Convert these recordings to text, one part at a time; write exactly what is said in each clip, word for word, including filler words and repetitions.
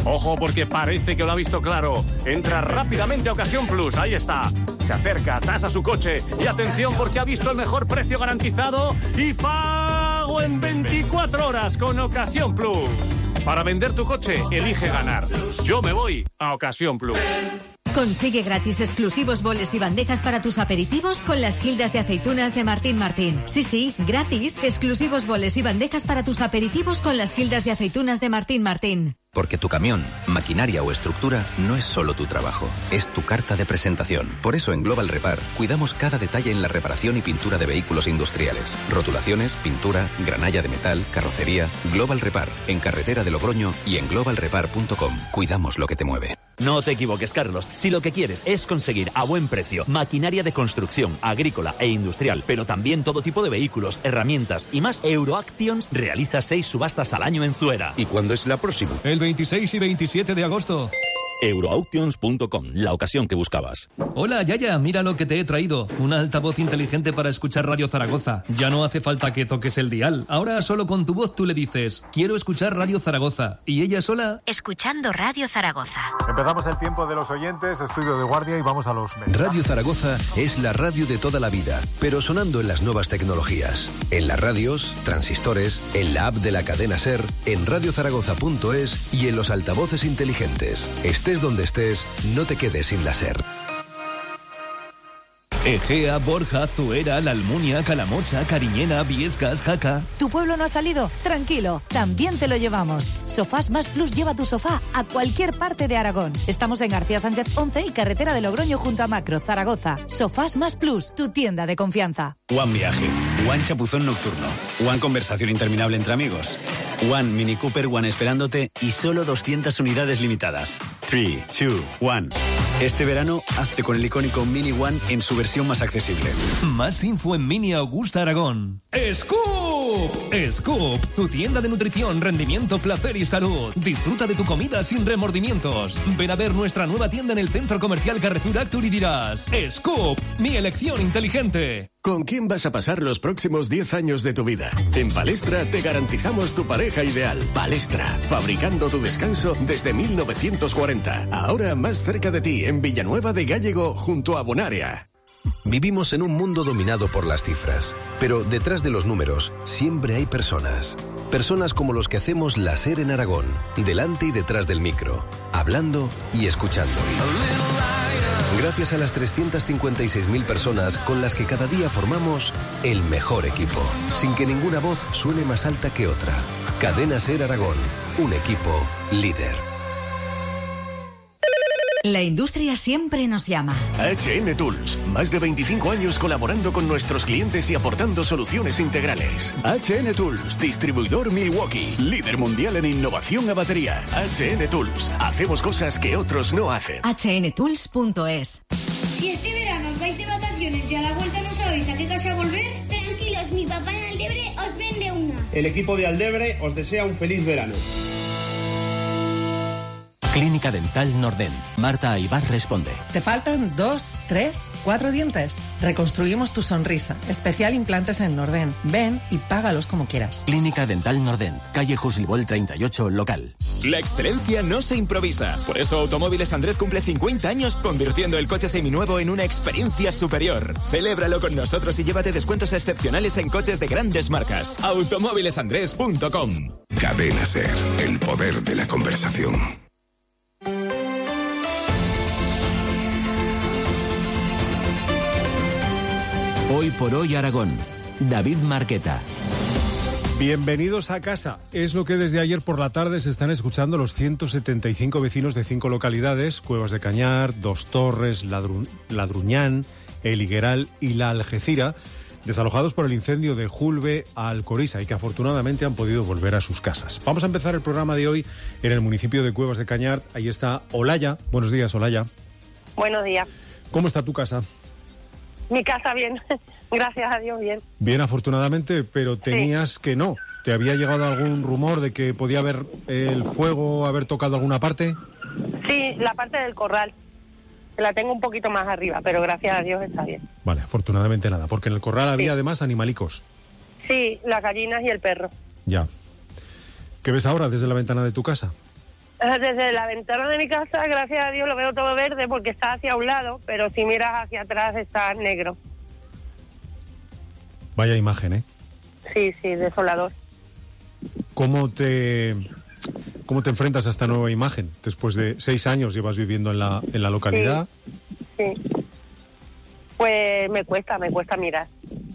Ojo, porque parece que lo ha visto claro. Entra rápidamente a Ocasión Plus, ahí está. Se acerca, tasa su coche y atención porque ha visto el mejor precio garantizado y pago en veinticuatro horas con Ocasión Plus. Para vender tu coche, elige ganar. Yo me voy a Ocasión Plus. Consigue gratis exclusivos boles y bandejas para tus aperitivos con las gildas de aceitunas de Martín Martín. Sí, sí, gratis. Exclusivos boles y bandejas para tus aperitivos con las gildas de aceitunas de Martín Martín. Porque tu camión, maquinaria o estructura no es solo tu trabajo, es tu carta de presentación. Por eso en Global Repar cuidamos cada detalle en la reparación y pintura de vehículos industriales. Rotulaciones, pintura, granalla de metal, carrocería. Global Repar, en carretera de Logroño y en global repar punto com. Cuidamos lo que te mueve. No te equivoques, Carlos. Si lo que quieres es conseguir a buen precio maquinaria de construcción, agrícola e industrial, pero también todo tipo de vehículos, herramientas y más, Euroactions realiza seis subastas al año en Zuera. ¿Y cuándo es la próxima? El veintiséis y veintisiete de agosto. Euroauctions punto com, la ocasión que buscabas. Hola, Yaya, mira lo que te he traído. Una altavoz inteligente para escuchar Radio Zaragoza. Ya no hace falta que toques el dial. Ahora solo con tu voz tú le dices, quiero escuchar Radio Zaragoza. Y ella sola... Escuchando Radio Zaragoza. Empezamos el tiempo de los oyentes, estudio de guardia y vamos a los... Radio Zaragoza es la radio de toda la vida, pero sonando en las nuevas tecnologías. En las radios, transistores, en la app de la cadena SER, en radio zaragoza punto es y en los altavoces inteligentes. Estés donde estés, no te quedes sin la SER. Egea, Borja, Zuera, La Almunia, Calamocha, Cariñena, Viescas, Jaca... ¿Tu pueblo no ha salido? Tranquilo, también te lo llevamos. Sofás Más Plus lleva tu sofá a cualquier parte de Aragón. Estamos en García Sánchez once y carretera de Logroño junto a Macro, Zaragoza. Sofás Más Plus, tu tienda de confianza. One Viaje, One Chapuzón Nocturno, One Conversación Interminable entre amigos, One Mini Cooper One esperándote y solo doscientas unidades limitadas. tres, dos, uno. Este verano, hazte con el icónico Mini One en su versión más accesible. Más info en Mini Augusta Aragón. ¡Scoop! ¡Scoop! Tu tienda de nutrición, rendimiento, placer y salud. Disfruta de tu comida sin remordimientos. Ven a ver nuestra nueva tienda en el Centro Comercial Carrefour Actur y dirás, ¡Scoop! Mi elección inteligente. ¿Con quién vas a pasar los próximos diez años de tu vida? En Palestra te garantizamos tu pareja ideal. Palestra, fabricando tu descanso desde mil novecientos cuarenta. Ahora más cerca de ti, en Villanueva de Gállego, junto a Bonaria. Vivimos en un mundo dominado por las cifras, pero detrás de los números siempre hay personas. Personas como los que hacemos la SER en Aragón, delante y detrás del micro, hablando y escuchando. Gracias a las trescientas cincuenta y seis mil personas con las que cada día formamos el mejor equipo, sin que ninguna voz suene más alta que otra. Cadena SER Aragón, un equipo líder. La industria siempre nos llama. H N Tools, más de veinticinco años colaborando con nuestros clientes y aportando soluciones integrales. H N Tools, distribuidor Milwaukee, líder mundial en innovación a batería. H N Tools, hacemos cosas que otros no hacen. H N Tools punto es. Si este verano os vais de vacaciones y a la vuelta no sabéis a qué casa volver, tranquilos, mi papá en Aldebre os vende una. El equipo de Aldebre os desea un feliz verano. Clínica Dental Nordent. Marta Aybar responde. ¿Te faltan dos, tres, cuatro dientes? Reconstruimos tu sonrisa. Especial implantes en Nordent. Ven y págalos como quieras. Clínica Dental Nordent. Calle Juslibol treinta y ocho, local. La excelencia no se improvisa. Por eso Automóviles Andrés cumple cincuenta años convirtiendo el coche seminuevo en una experiencia superior. Celébralo con nosotros y llévate descuentos excepcionales en coches de grandes marcas. automóviles andrés punto com. Cadena SER. El poder de la conversación. Hoy por hoy Aragón. David Marqueta. Bienvenidos a casa. Es lo que desde ayer por la tarde se están escuchando los ciento setenta y cinco vecinos de cinco localidades: Cuevas de Cañar, Dos Torres, Ladru- Ladruñán, El Higueral y La Algecira, desalojados por el incendio de Julbe a Alcoriza y que afortunadamente han podido volver a sus casas. Vamos a empezar el programa de hoy en el municipio de Cuevas de Cañar. Ahí está Olaya. Buenos días, Olaya. Buenos días. ¿Cómo está tu casa? Mi casa bien, gracias a Dios bien. Bien, afortunadamente, pero tenías sí. que no. ¿Te había llegado algún rumor de que podía haber el fuego, haber tocado alguna parte? Sí, la parte del corral. La tengo un poquito más arriba, pero gracias a Dios está bien. Vale, afortunadamente nada, porque en el corral había sí. además animalicos. Sí, las gallinas y el perro. Ya. ¿Qué ves ahora desde la ventana de tu casa? Desde la ventana de mi casa, gracias a Dios, lo veo todo verde porque está hacia un lado, pero si miras hacia atrás está negro. Vaya imagen, ¿eh? Sí, sí, desolador. ¿Cómo te, cómo te enfrentas a esta nueva imagen? Después de seis años llevas viviendo en la, en la localidad. Sí, sí. Pues me cuesta, me cuesta mirar.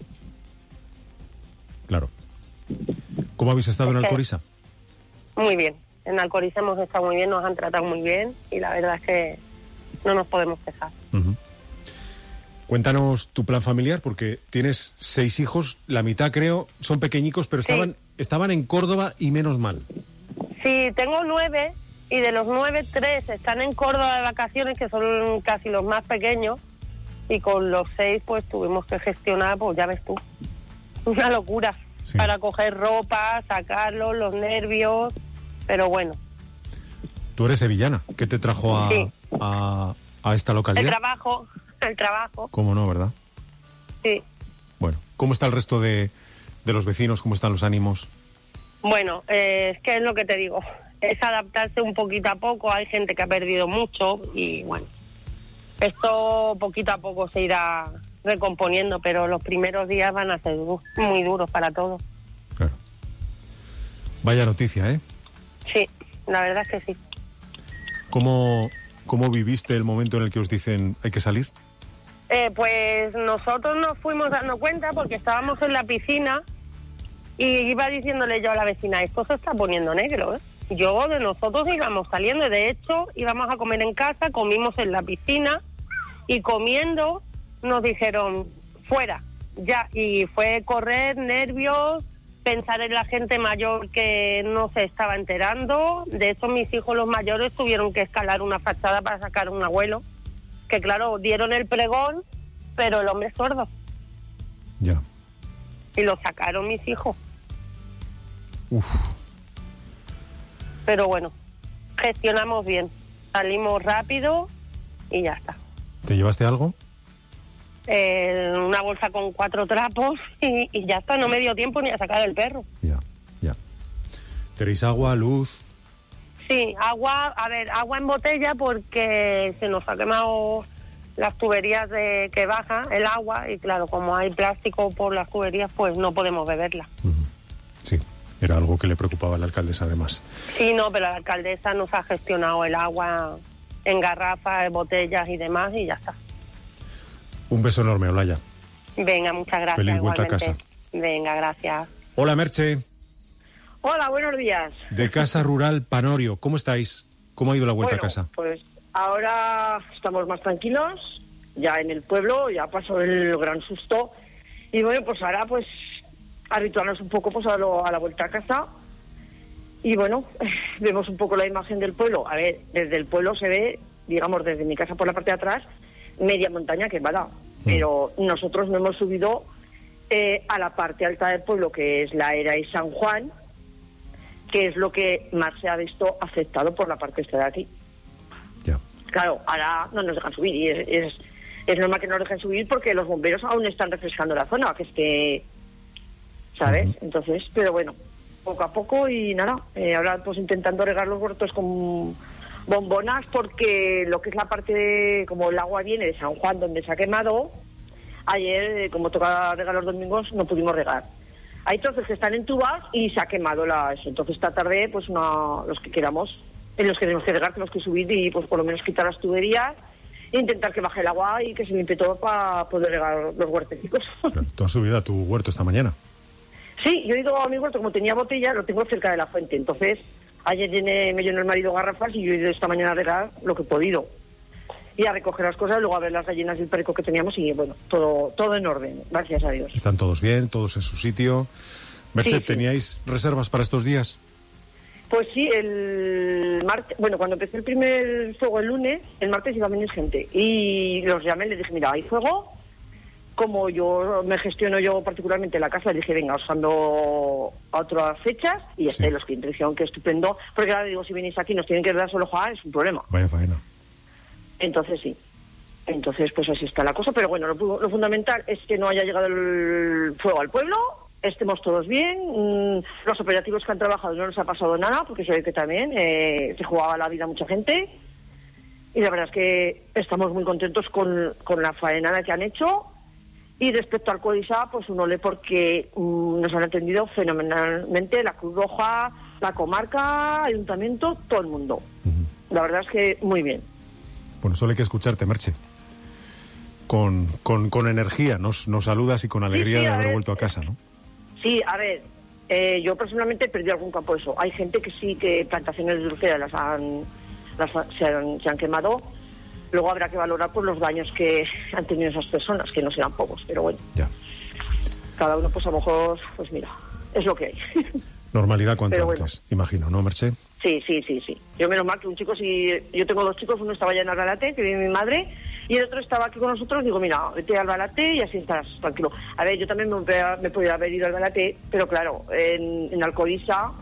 Claro. ¿Cómo habéis estado Es en que- Alcoriza? Muy bien. En Alcoriza hemos estado muy bien, nos han tratado muy bien y la verdad es que no nos podemos quejar. Ujú. Cuéntanos tu plan familiar, porque tienes seis hijos, la mitad creo, son pequeñicos, pero Sí. estaban, estaban en Córdoba y menos mal. Sí, tengo nueve y de los nueve, tres están en Córdoba de vacaciones, que son casi los más pequeños, y con los seis pues tuvimos que gestionar, pues ya ves tú, una locura para coger ropa, sacarlos, los nervios, pero bueno. Tú eres sevillana, ¿qué te trajo a, Sí. a, a esta El localidad? trabajo, el trabajo, ¿Cómo no, verdad? sí. Bueno, ¿cómo está el resto de, de los vecinos? ¿Cómo están los ánimos? Bueno, eh, es que es lo que te digo, es adaptarse un poquito a poco, hay gente que ha perdido mucho y bueno, esto poquito a poco se irá recomponiendo, pero los primeros días van a ser du- muy duros para todos. Vaya noticia, ¿eh? Sí, la verdad es que sí. ¿Cómo, cómo viviste el momento en el que os dicen hay que salir? Eh, pues nosotros nos fuimos dando cuenta porque estábamos en la piscina y iba diciéndole yo a la vecina, esto se está poniendo negro, ¿eh? Yo de nosotros íbamos saliendo, de hecho íbamos a comer en casa, comimos en la piscina y comiendo nos dijeron fuera, ya, y fue correr, nervios, pensar en la gente mayor que no se estaba enterando. De hecho mis hijos los mayores tuvieron que escalar una fachada para sacar a un abuelo, que claro, dieron el pregón, pero el hombre es sordo. Ya. Y lo sacaron mis hijos. Uf. Pero bueno, gestionamos bien. Salimos rápido y ya está. ¿Te llevaste algo? Eh, una bolsa con cuatro trapos y, y ya está. No me dio tiempo ni a sacar el perro. ¿Tenéis agua, luz? Sí, agua, a ver, agua en botella porque se nos ha quemado las tuberías de que baja el agua y claro, como hay plástico por las tuberías, pues no podemos beberla. Sí, era algo que le preocupaba a la alcaldesa además. Sí, no, pero la alcaldesa nos ha gestionado el agua en garrafas, en botellas y demás y ya está. Un beso enorme, Olaya. Venga, muchas gracias. Feliz vuelta a igualmente. casa. Venga, gracias. Hola, Merche, Hola, buenos días. de Casa Rural Panorio. ¿Cómo estáis? ¿Cómo ha ido la vuelta Bueno, a casa? Pues ahora estamos más tranquilos, ya en el pueblo, ya pasó el gran susto. Y bueno, pues ahora pues habituarnos un poco pues a, lo- a la vuelta a casa. Y bueno, vemos un poco la imagen del pueblo. A ver, desde el pueblo se ve, digamos, desde mi casa por la parte de atrás, media montaña quemada. Pero nosotros no hemos subido eh, a la parte alta del pueblo, que es la Era y San Juan, que es lo que más se ha visto afectado por la parte esta de aquí. Claro, ahora no nos dejan subir y es, es, es normal que no nos dejen subir porque los bomberos aún están refrescando la zona, que esté, ¿sabes? Entonces, pero bueno, poco a poco y nada, eh, ahora pues intentando regar los huertos con bombonas porque lo que es la parte de, como el agua viene de San Juan donde se ha quemado, ayer eh, como toca regar los domingos no pudimos regar. Hay trozos que están en tubas y se ha quemado la eso. Entonces esta tarde pues una, los que queramos, en los que tenemos que regar, tenemos que subir y pues por lo menos quitar las tuberías e intentar que baje el agua y que se limpie todo para poder regar los huertecicos. ¿Tú has subido a tu huerto esta mañana? Sí, yo he ido a mi huerto, como tenía botella, lo tengo cerca de la fuente. Entonces ayer llené, me llenó el marido garrafas y yo he ido esta mañana a regar lo que he podido. Y a recoger las cosas, luego a ver las gallinas y el perico que teníamos y bueno, todo todo en orden, gracias a Dios. ¿Están todos bien? ¿Todos en su sitio? Merche, Sí, sí. ¿teníais reservas para estos días? Pues sí, el martes, bueno, cuando empecé el primer fuego el lunes, el martes iba a venir gente. Y los llamé, les dije, mira, hay fuego. Como yo me gestiono yo particularmente la casa, les dije, venga, os ando a otras fechas. Y este, los que dijeron que estupendo. Porque ahora digo, si venís aquí nos tienen que dar solo Juan, es un problema. Vaya faena. Entonces sí. Entonces, pues así está la cosa. Pero bueno, lo, lo fundamental es que no haya llegado el fuego al pueblo estemos todos bien. Mm, los operativos que han trabajado no les ha pasado nada, porque se ve que también eh, se jugaba la vida a mucha gente. Y la verdad es que estamos muy contentos con, con la faena que han hecho. Y respecto al CODISA, pues un ole porque um, nos han atendido fenomenalmente la Cruz Roja, la comarca, ayuntamiento, todo el mundo. Uh-huh. La verdad es que muy bien. Bueno, solo hay que escucharte, Merche. Con, con, con energía, nos, nos saludas y con alegría sí, sí, de haber ver, vuelto a casa, ¿no? Sí, a ver, eh, yo personalmente he perdido algún campo de eso. Hay gente que sí, que plantaciones de dulcería las han... Las, se, han, se han quemado. Luego habrá que valorar por los daños que han tenido esas personas, que no serán pocos, pero bueno. Ya. Cada uno, pues a lo mejor, pues mira, es lo que hay. Normalidad cuanto pero antes, bueno. Imagino, ¿no, Merche? Sí, sí, sí, sí. Yo menos mal que un chico, si yo tengo dos chicos, uno estaba ya en Albalate, que vive mi madre, y el otro estaba aquí con nosotros, digo, mira, vete a Albalate y así estás tranquilo. A ver, yo también me, me podría haber ido a Albalate, pero claro, en, en Alcoiza,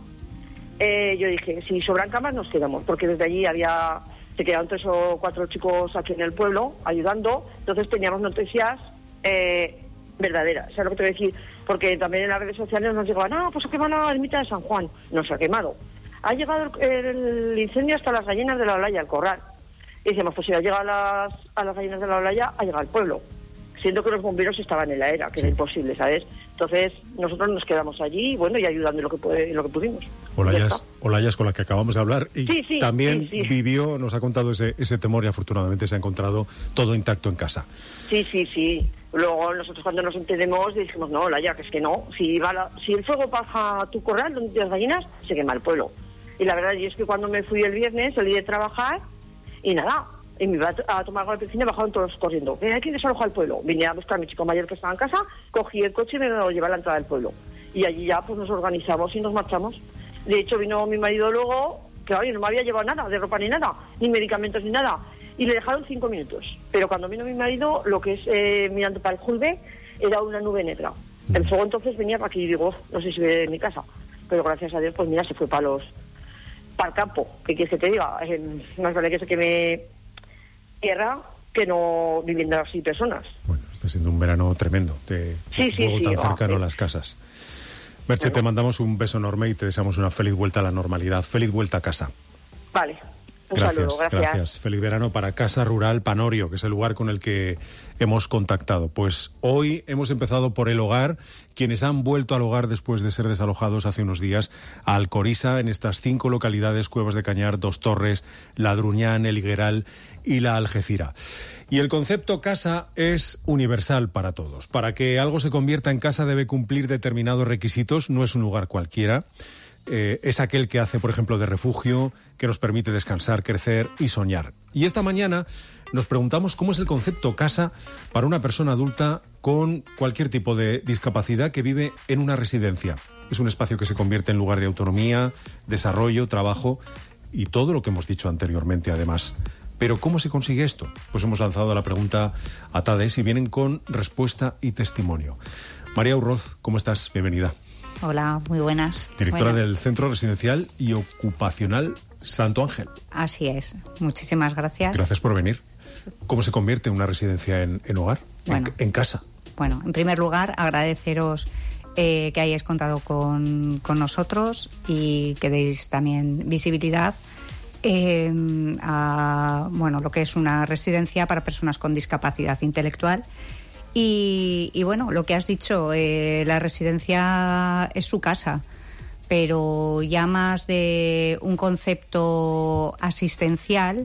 eh, yo dije, si sobran camas nos quedamos, porque desde allí había... se quedaban tres o cuatro chicos aquí en el pueblo ayudando, entonces teníamos noticias eh, verdaderas, ¿sabes lo que te voy a decir? Porque también en las redes sociales nos llegaban, ah, pues ha quemado la ermita de San Juan, no se ha quemado. Ha llegado el, el incendio hasta las gallinas de la Olaya, el corral. Y decíamos, pues si ha llegado a las, a las gallinas de la Olaya, ha llegado al pueblo. Siendo que los bomberos estaban en la era, que sí. Era imposible, ¿sabes? Entonces, nosotros nos quedamos allí, bueno, y ayudando en lo que, puede, en lo que pudimos. Olayas, Olayas, con la que acabamos de hablar, y sí, sí, también sí, sí. vivió, nos ha contado ese, ese temor, y afortunadamente se ha encontrado todo intacto en casa. Sí, sí, sí. Luego nosotros cuando nos enteremos dijimos, no, Olaya, que es que no. Si, va la, si el fuego pasa a tu corral, donde tienes gallinas, se quema el pueblo. Y la verdad es que cuando me fui el viernes, salí de trabajar, y nada... Y me iba a tomar agua de piscina y bajaron todos corriendo. Ven, hay que desalojar el pueblo. Vine a buscar a mi chico mayor que estaba en casa, cogí el coche y me lo llevé a la entrada del pueblo. Y allí ya pues nos organizamos y nos marchamos. De hecho vino mi marido luego, que oye, no me había llevado nada, de ropa ni nada, ni medicamentos ni nada. Y le dejaron cinco minutos. Pero cuando vino mi marido, lo que es eh, mirando para el Julbe, era una nube negra. El fuego entonces venía para aquí y digo, no sé si ve en mi casa. Pero gracias a Dios, pues mira, se fue para los... para el campo. ¿Qué quieres que te diga? Eh, más vale que se queme... tierra que no viviendo así personas. Bueno, está siendo un verano tremendo, de sí, sí, fuego sí, tan va, cercano sí. a las casas. Merche, bueno. Te mandamos un beso enorme y te deseamos una feliz vuelta a la normalidad, feliz vuelta a casa. Vale. Un gracias, saludo, gracias, gracias. Feliz verano para Casa Rural Panorio, que es el lugar con el que hemos contactado. Pues hoy hemos empezado por el hogar, quienes han vuelto al hogar después de ser desalojados hace unos días a Alcoriza, en estas cinco localidades, Cuevas de Cañar, Dos Torres, Ladruñán, El Higueral y La Algeciras. Y el concepto casa es universal para todos. Para que algo se convierta en casa debe cumplir determinados requisitos, no es un lugar cualquiera. Eh, es aquel que hace, por ejemplo, de refugio, que nos permite descansar, crecer y soñar. Y esta mañana nos preguntamos cómo es el concepto casa para una persona adulta con cualquier tipo de discapacidad que vive en una residencia. Es un espacio que se convierte en lugar de autonomía, desarrollo, trabajo y todo lo que hemos dicho anteriormente, además. Pero ¿cómo se consigue esto? Pues hemos lanzado la pregunta a Tades y vienen con respuesta y testimonio. María Urroz, ¿cómo estás? Bienvenida. Hola, muy buenas. Directora bueno. del Centro Residencial y Ocupacional Santo Ángel. Así es. Muchísimas gracias. Gracias por venir. ¿Cómo se convierte una residencia en, en hogar? Bueno, en, en casa. Bueno, en primer lugar, agradeceros eh, que hayáis contado con, con nosotros y que deis también visibilidad eh, a bueno, lo que es una residencia para personas con discapacidad intelectual. Y, y bueno, lo que has dicho, eh, la residencia es su casa, pero ya más de un concepto asistencial,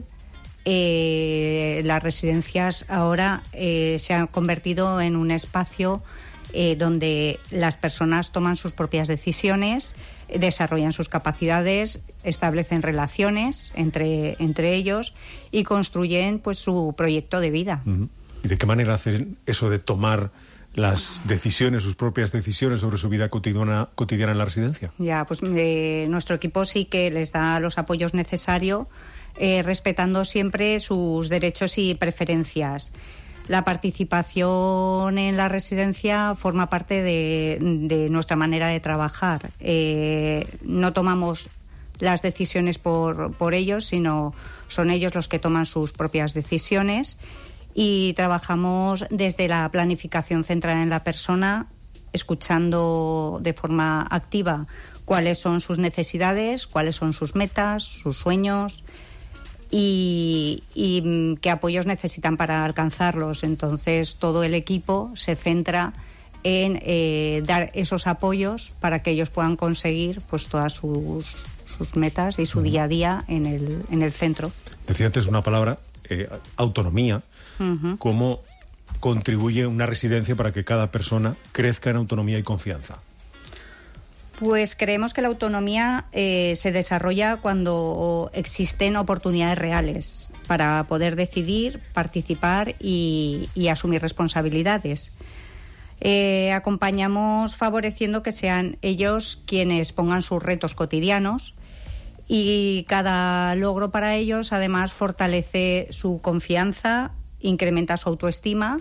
eh, las residencias ahora eh, se han convertido en un espacio eh, donde las personas toman sus propias decisiones, desarrollan sus capacidades, establecen relaciones entre, entre ellos y construyen pues su proyecto de vida. Uh-huh. ¿Y de qué manera hacen eso de tomar las decisiones, sus propias decisiones sobre su vida cotidiana, cotidiana en la residencia? Ya, pues eh, nuestro equipo sí que les da los apoyos necesarios, eh, respetando siempre sus derechos y preferencias. La participación en la residencia forma parte de, de nuestra manera de trabajar. Eh, no tomamos las decisiones por, por ellos, sino son ellos los que toman sus propias decisiones. Y trabajamos desde la planificación centrada en la persona, escuchando de forma activa cuáles son sus necesidades, cuáles son sus metas, sus sueños y, y qué apoyos necesitan para alcanzarlos. Entonces todo el equipo se centra en eh, dar esos apoyos para que ellos puedan conseguir pues todas sus, sus metas y su día a día en el, en el centro. Decía antes una palabra, eh, autonomía, uh-huh. ¿Cómo contribuye una residencia para que cada persona crezca en autonomía y confianza? Pues creemos que la autonomía eh, se desarrolla cuando existen oportunidades reales para poder decidir, participar y, y asumir responsabilidades. Eh, acompañamos favoreciendo que sean ellos quienes pongan sus retos cotidianos y cada logro para ellos además fortalece su confianza, incrementa su autoestima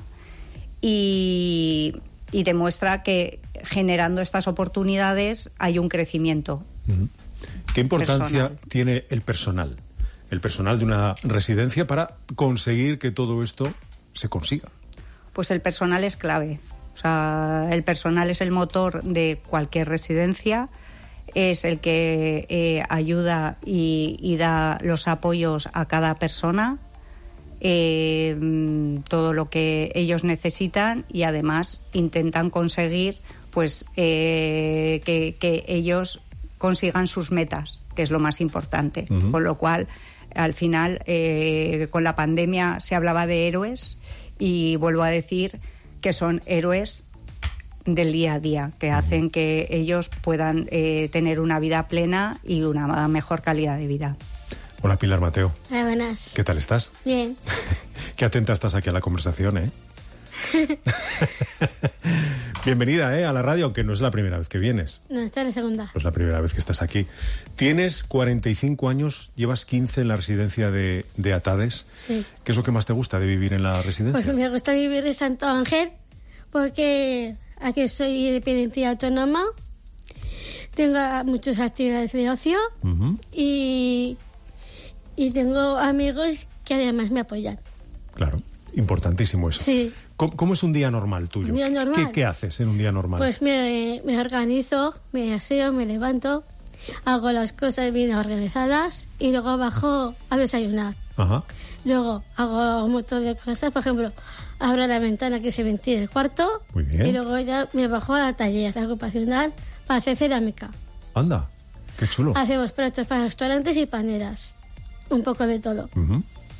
y, y demuestra que generando estas oportunidades hay un crecimiento. Uh-huh. ¿Qué importancia personal. tiene el personal, el personal de una residencia para conseguir que todo esto se consiga? Pues el personal es clave. O sea, el personal es el motor de cualquier residencia, es el que eh, ayuda y, y da los apoyos a cada persona, eh, todo lo que ellos necesitan y además intentan conseguir pues eh, que, que ellos consigan sus metas, que es lo más importante. Uh-huh. Con lo cual, al final, eh, con la pandemia se hablaba de héroes y vuelvo a decir que son héroes del día a día, que hacen que ellos puedan eh, tener una vida plena y una mejor calidad de vida. Hola, Pilar Mateo. Hola, buenas. ¿Qué tal estás? Bien. Qué atenta estás aquí a la conversación, ¿eh? Bienvenida, ¿eh? A la radio, aunque no es la primera vez que vienes. No, esta es la segunda. No es la primera vez que estás aquí. Tienes cuarenta y cinco años, llevas quince en la residencia de, de Atades. Sí. ¿Qué es lo que más te gusta de vivir en la residencia? Pues me gusta vivir en Santo Ángel porque aquí soy dependiente autónoma, tengo muchas actividades de ocio uh-huh. y, y tengo amigos que además me apoyan. Claro, importantísimo eso. Sí. ¿Cómo, cómo es un día normal tuyo? ¿Un día normal? ¿Qué, qué haces en un día normal? Pues me, me organizo, me aseo, me levanto, hago las cosas bien organizadas y luego bajo a desayunar. Ajá. Luego hago un montón de cosas, por ejemplo, abro la ventana que se ventile el cuarto. Muy bien. Y luego ya me bajo al taller ocupacional para hacer cerámica. Anda, qué chulo. Hacemos platos para restaurantes y paneras, un poco de todo. Uh-huh.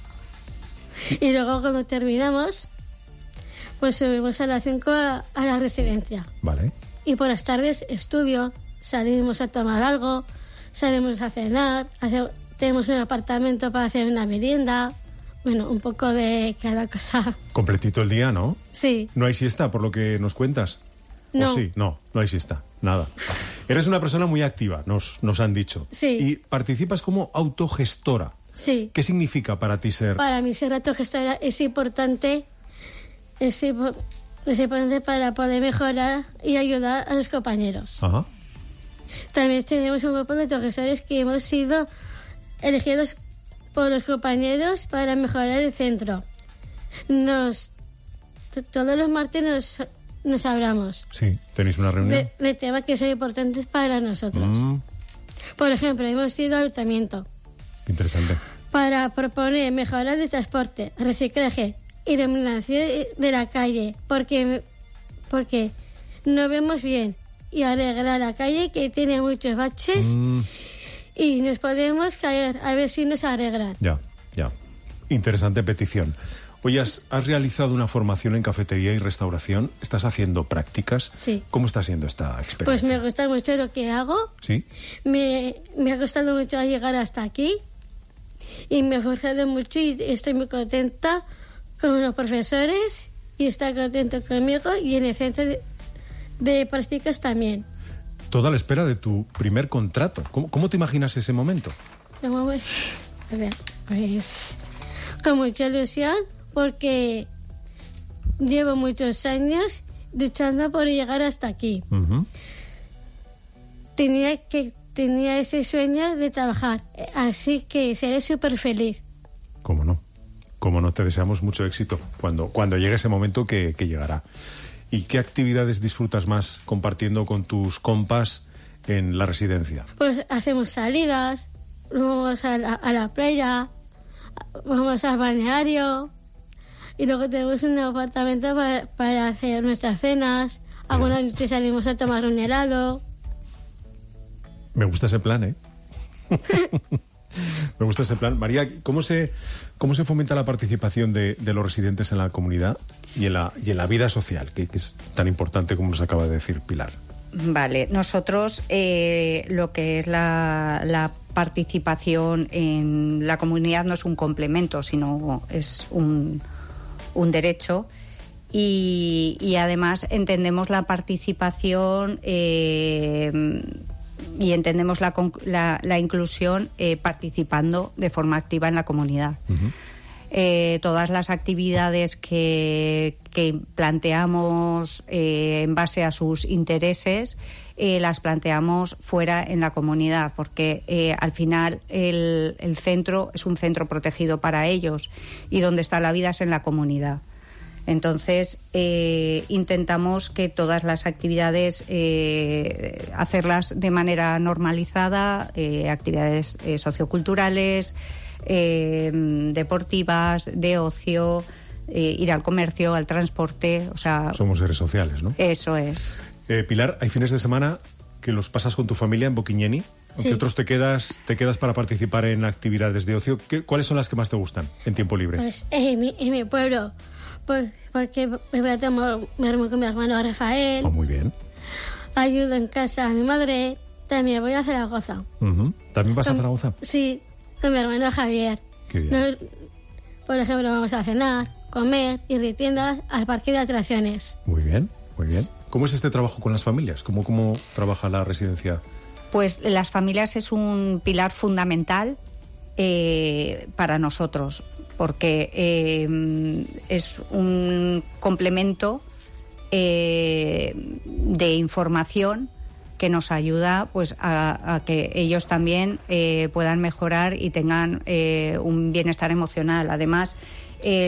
Y luego cuando terminamos, pues subimos a las cinco a, a la residencia. Vale. Y por las tardes estudio, salimos a tomar algo, salimos a cenar, hace, tenemos un apartamento para hacer una merienda, bueno, un poco de cada cosa. Completito el día, ¿no? Sí. ¿No hay siesta, por lo que nos cuentas? No. ¿O sí? No, no hay siesta, nada. Eres una persona muy activa, nos, nos han dicho. Sí. Y participas como autogestora. Sí. ¿Qué significa para ti ser...? Para mí ser autogestora es importante, es, es importante para poder mejorar y ayudar a los compañeros. Ajá. También tenemos un grupo de autogestores que hemos sido elegidos por los compañeros para mejorar el centro. Nos todos los martes nos, nos hablamos. Sí, tenéis una reunión. De, de temas que son importantes para nosotros. Mm. Por ejemplo, hemos ido al ayuntamiento. Interesante. Para proponer mejoras de transporte, reciclaje, iluminación de la calle, porque, porque no vemos bien, y arreglar la calle que tiene muchos baches mm. y nos podemos caer, a ver si nos arreglan. Ya, ya. Interesante petición. Oye, has, has realizado una formación en cafetería y restauración, ¿estás haciendo prácticas? Sí. ¿Cómo está siendo esta experiencia? Pues me gusta mucho lo que hago. ¿Sí? Me, me ha costado mucho llegar hasta aquí y me he esforzado mucho y estoy muy contenta con los profesores y está contento conmigo y en el centro de, de prácticas también. Toda la espera de tu primer contrato. ¿Cómo, cómo te imaginas ese momento? ¿Cómo voy? A ver, pues con mucha ilusión porque llevo muchos años luchando por llegar hasta aquí. Uh-huh. Tenía que tenía ese sueño de trabajar, así que seré súper feliz. ¿Cómo no? ¿Cómo no? Te deseamos mucho éxito cuando, cuando llegue ese momento que, que llegará. ¿Y qué actividades disfrutas más compartiendo con tus compas en la residencia? Pues hacemos salidas, vamos a la, a la playa, vamos al balneario y luego tenemos un apartamento para, para hacer nuestras cenas. Algunas noches salimos a tomar un helado. Me gusta ese plan, ¿eh? Me gusta ese plan. María, ¿cómo se, cómo se fomenta la participación de, de los residentes en la comunidad y en la, y en la vida social, que, que es tan importante como nos acaba de decir Pilar? Vale, nosotros eh, lo que es la, la participación en la comunidad no es un complemento, sino es un, un derecho. Y, y además entendemos la participación eh, y entendemos la, la, la inclusión eh, participando de forma activa en la comunidad. Uh-huh. Eh, todas las actividades que, que planteamos eh, en base a sus intereses eh, las planteamos fuera en la comunidad, porque eh, al final el, el centro es un centro protegido para ellos y donde está la vida es en la comunidad. Entonces, eh, intentamos que todas las actividades, eh, hacerlas de manera normalizada, eh, actividades eh, socioculturales, eh, deportivas, de ocio, eh, ir al comercio, al transporte, o sea... Somos seres sociales, ¿no? Eso es. Eh, Pilar, hay fines de semana que los pasas con tu familia en Boquiñeni, aunque Sí. otros te quedas, te quedas para participar en actividades de ocio. ¿Qué, ¿Cuáles son las que más te gustan en tiempo libre? Pues en mi, en mi pueblo, pues porque me voy a tomar me armo con mi hermano Rafael. Oh, muy bien. Ayudo en casa a mi madre. También voy a Zaragoza. Uh-huh. ¿También vas Con- a Zaragoza? Sí, con mi hermano Javier. Qué bien. Nos- por ejemplo, vamos a cenar, comer, ir de tiendas al parque de atracciones. Muy bien, muy bien. ¿Cómo es este trabajo con las familias? ¿Cómo, cómo trabaja la residencia? Pues las familias es un pilar fundamental eh, para nosotros, porque eh, es un complemento eh, de información que nos ayuda pues a, a que ellos también eh, puedan mejorar y tengan eh, un bienestar emocional. Además, eh,